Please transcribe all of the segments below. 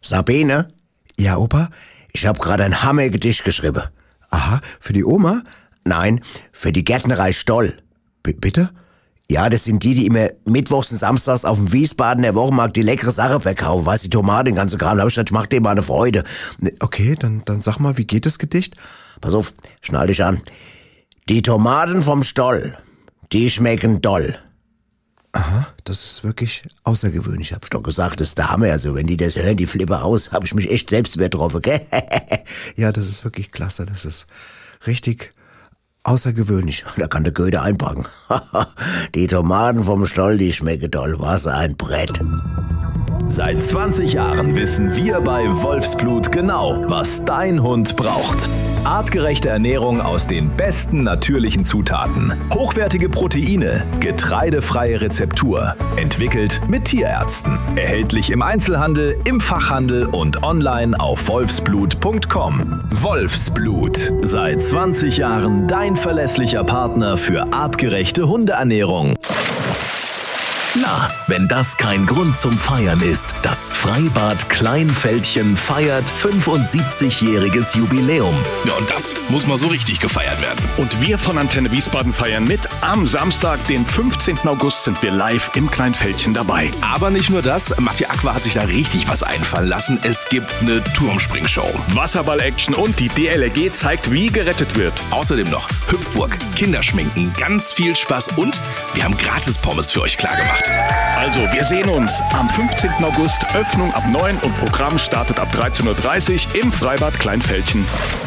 Sabine? Ja, Opa? Ich habe gerade ein Hammergedicht geschrieben. Aha, für die Oma? Nein, für die Gärtnerei Stoll. Bitte? Ja, das sind die immer mittwochs und samstags auf dem Wiesbadener Wochenmarkt die leckere Sache verkaufen. Weißt du, die Tomaten, den ganzen Kram. Da hab ich gedacht, ich mach dir mal eine Freude. Okay, dann sag mal, wie geht das Gedicht? Pass auf, schnall dich an. Die Tomaten vom Stoll, die schmecken doll. Aha, das ist wirklich außergewöhnlich. Hab ich doch gesagt, das ist der Hammer. Also, wenn die das hören, die flippen aus. Hab ich mich echt selbst übertroffen, gell? Ja, das ist wirklich klasse. Das ist richtig außergewöhnlich. Da kann der Goethe einpacken. Die Tomaten vom Stoll, die schmecken doll. Was ein Brett. Seit 20 Jahren wissen wir bei Wolfsblut genau, was dein Hund braucht. Artgerechte Ernährung aus den besten natürlichen Zutaten. Hochwertige Proteine, getreidefreie Rezeptur. Entwickelt mit Tierärzten. Erhältlich im Einzelhandel, im Fachhandel und online auf wolfsblut.com. Wolfsblut. Seit 20 Jahren dein verlässlicher Partner für artgerechte Hundeernährung. Na, wenn das kein Grund zum Feiern ist. Das Freibad Kleinfeldchen feiert 75-jähriges Jubiläum. Ja, und das muss mal so richtig gefeiert werden. Und wir von Antenne Wiesbaden feiern mit. Am Samstag, den 15. August, sind wir live im Kleinfeldchen dabei. Aber nicht nur das, Matja Aqua hat sich da richtig was einfallen lassen. Es gibt eine Turmspringshow. Wasserball-Action und die DLRG zeigt, wie gerettet wird. Außerdem noch Hüpfburg, Kinderschminken, ganz viel Spaß und wir haben gratis Pommes für euch klargemacht. Also, wir sehen uns am 15. August, Öffnung ab 9 und Programm startet ab 13.30 Uhr im Freibad Kleinfeldchen.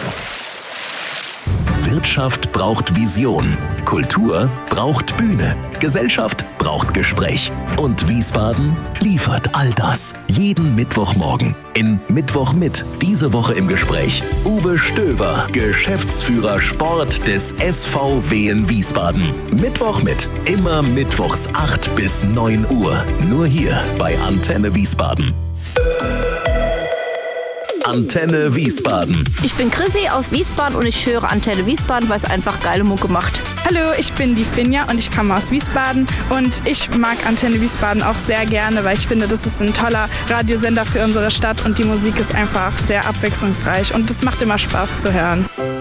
Wirtschaft braucht Vision. Kultur braucht Bühne. Gesellschaft braucht Gespräch. Und Wiesbaden liefert all das. Jeden Mittwochmorgen in Mittwoch mit. Diese Woche im Gespräch Uwe Stöver, Geschäftsführer Sport des SVW in Wiesbaden. Mittwoch mit. Immer mittwochs 8 bis 9 Uhr. Nur hier bei Antenne Wiesbaden. Antenne Wiesbaden. Ich bin Chrissy aus Wiesbaden und ich höre Antenne Wiesbaden, weil es einfach geile Mucke macht. Hallo, ich bin die Finja und ich komme aus Wiesbaden und ich mag Antenne Wiesbaden auch sehr gerne, weil ich finde, das ist ein toller Radiosender für unsere Stadt und die Musik ist einfach sehr abwechslungsreich und es macht immer Spaß zu hören.